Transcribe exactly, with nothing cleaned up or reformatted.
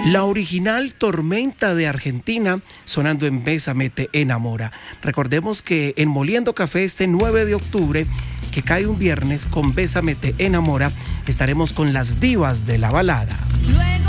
La original Tormenta de Argentina sonando en Bésame te enamora. Recordemos que en Moliendo Café este nueve de octubre, que cae un viernes, con Bésame te enamora, estaremos con las divas de la balada.